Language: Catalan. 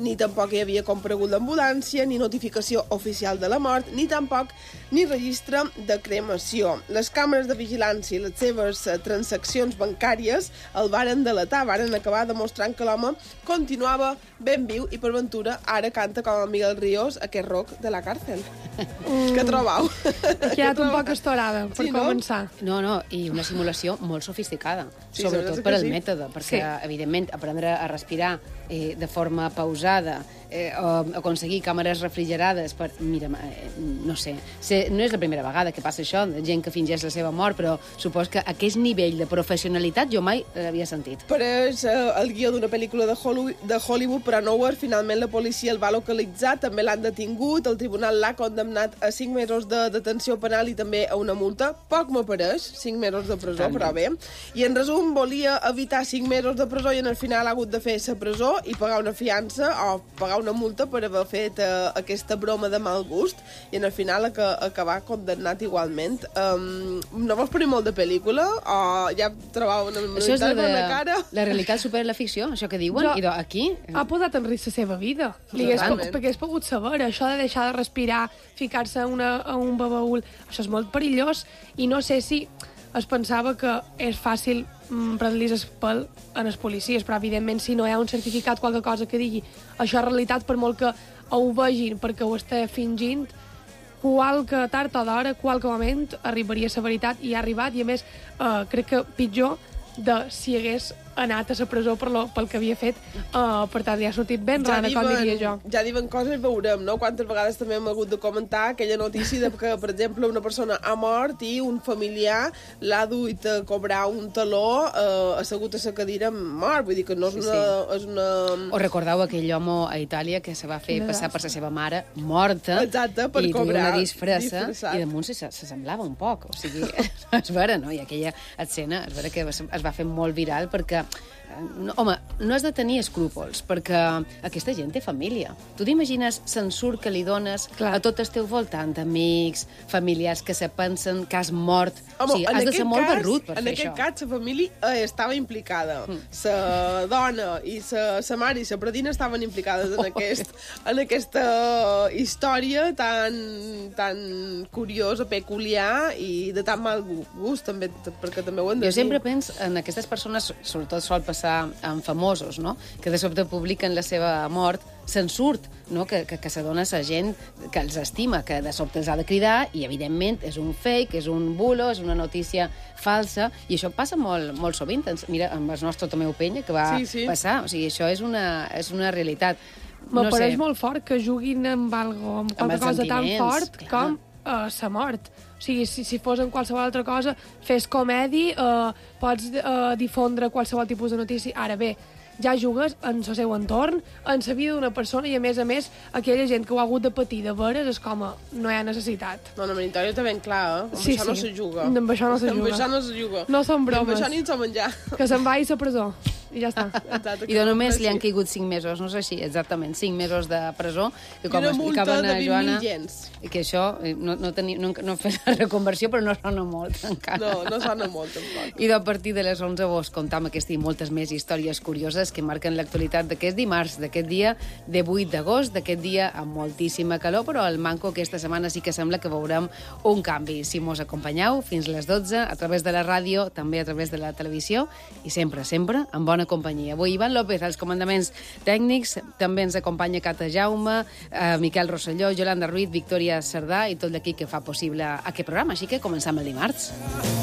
ni tampoc hi havia comparegut l'ambulància, ni notificació oficial de la mort, ni tampoc ni registre de cremació. Les càmeres de vigilància i les seves transaccions bancàries el varen delatar, varen acabar demostrant que l'home continuava ben viu i per ventura ara canta com a Miguel Ríos aquest rock de la càrcel. Què trobau? Ha quedat un poc estorada, per començar. No, i una simulació molt sofisticada, sobretot per al mètode, perquè, evidentment, aprendre a respirar de forma pausada, aconseguir càmeres refrigerades per... Mira, no sé, no és la primera vegada que passa això, gent que fingeix la seva mort, però supos que aquest nivell de professionalitat jo mai l'havia sentit. Però és el guió d'una pel·lícula de Hollywood, però a Nowhere, finalment la policia el va localitzar, també l'han detingut, el tribunal l'ha condemnat a 5 mesos de detenció penal i també a una multa. Poc m'apareix, 5 mesos de presó, però bé. I en resum, volia evitar 5 mesos de presó i en el final ha hagut de fer la presó i pagar una fiança o pagar una multa per haver fet aquesta broma de mal gust i en el final acabar condemnat igualment. No vols parlar molt de pel·lícula o ja trobava una meitat de la cara? La realitat supera la ficció, això que diuen, i aquí... Ha posat en risc la seva vida. Perquè hagués pogut saber, això de deixar de respirar, ficar-se a un babaül, això és molt perillós i no sé si es pensava que és fàcil prendre-li el pèl en els policies, però evidentment si no hi ha un certificat, qualque cosa que digui això és realitat, per molt que ho vegin perquè ho està fingint, qualque tard o d'hora, qualque moment arribaria a la veritat i ha arribat, i a més crec que pitjor de si hagués anat a la presó pel que havia fet, per tant ja ha sortit ben rana, com diria jo. Ja diuen coses, veurem, no? Quantes vegades també hem hagut de comentar aquella notícia de que, per exemple, una persona ha mort i un familiar l'ha duit a cobrar un taló assegut a la cadira mort, vull dir que no és és una... O recordeu aquell home a Itàlia que se va fer passar per la seva mare morta. Exacte, per cobrar. I tenia una disfressa i damunt se semblava un poc, o sigui, és vera, no? I aquella escena, és vera que es va fer molt viral perquè home, no has de tenir escrúpols, perquè aquesta gent té família. Tu t'imagines l'ensurt que li dones a tot el teu voltant, amics, familiars que se pensen que has mort. Home, o sigui, has de ser molt barrut per fer això. En aquest cas, la família estava implicada. La dona i la mare i la predina estaven implicades en aquesta història tan curiosa, peculiar i de tan mal gust, també, perquè també ho hem de dir. Jo sempre penso en aquestes persones, sobretot sol passar amb famosos, no? Que de sobte publiquen la seva mort, se'n surt, no? Que se dona a la gent que els estima, que de sobte els ha de cridar i, evidentment, és un fake, és un bulo, és una notícia falsa, i això passa molt, molt sovint. Mira, amb el nostre Tomeu Penya, que va passar. O sigui, això és una realitat. M'apareix molt fort que juguin amb qualque cosa tan fort com la mort. O sigui, si fos en qualsevol altra cosa, fes comèdia, pots difondre qualsevol tipus de notícia. Ara bé, ja jugues en el seu entorn, en la vida d'una persona, i a més, aquella gent que ho ha hagut de patir de veres és com no hi ha necessitat. No, la veritat, jo també clar, amb això no se juga. Amb això no se juga. Amb això no se juga. No són bromes. Amb això ni ens menjar. Que se'n va a la presó. I ja està. Exacte, I només li han caigut 5 mesos, no sé si exactament, 5 mesos de presó, que com explicaven a Joana, que això, no fer la reconversió, però no sona molt encara. No sona molt, tampoc. I a partir de les 11 vos contam aquesta i moltes més històries curioses que marquen l'actualitat d'aquest dimarts, d'aquest dia de 8 d'agost, d'aquest dia amb moltíssima calor, però al manco aquesta setmana sí que sembla que veurem un canvi. Si mos acompanyeu fins les 12, a través de la ràdio, també a través de la televisió, i sempre, sempre, amb bona companyia. Avui Ivan López, als comandaments tècnics, també ens acompanya Cata Jaume, Miquel Rosselló, Yolanda Ruiz, Victòria Cerdà i tot l'equip que fa possible aquest programa. Així que comencem el dimarts.